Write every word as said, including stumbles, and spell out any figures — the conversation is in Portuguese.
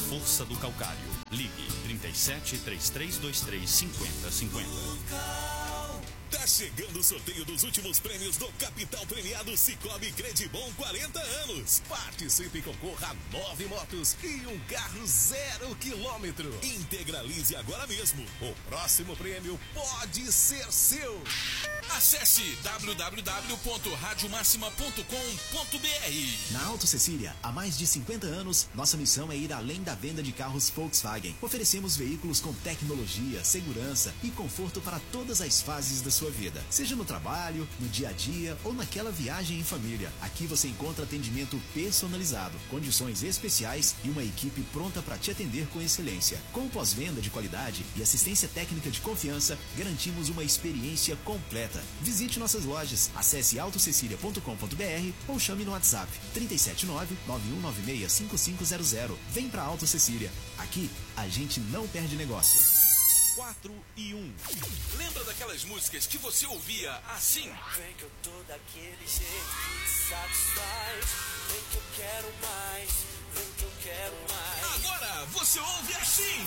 força do calcário. Ligue trinta e sete, três três dois três, cinquenta cinquenta. Tá chegando o sorteio dos últimos prêmios do Capital Premiado Sicoob Credibom quarenta anos. Participe e concorra a nove motos e um carro zero quilômetro. Integralize agora mesmo. O próximo prêmio pode ser seu. Acesse w w w ponto rádio máxima ponto com ponto b r. Na Auto Cecília, há mais de cinquenta anos, nossa missão é ir além da venda de carros Volkswagen. Oferecemos veículos com tecnologia, segurança e conforto para todas as fases da sua vida. Seja no trabalho, no dia a dia ou naquela viagem em família. Aqui você encontra atendimento personalizado, condições especiais e uma equipe pronta para te atender com excelência. Com pós-venda de qualidade e assistência técnica de confiança, garantimos uma experiência completa. Visite nossas lojas, acesse auto cecília ponto com ponto b r ou chame no WhatsApp trinta e sete nove, nove um nove seis, cinco cinco zero zero. Vem pra Auto Cecília. Aqui, a gente não perde negócio. quatro e um. Lembra daquelas músicas que você ouvia assim? Vem que eu tô daquele jeito que te satisfaz. Vem que eu quero mais. Vem que eu quero mais. Agora você ouve assim.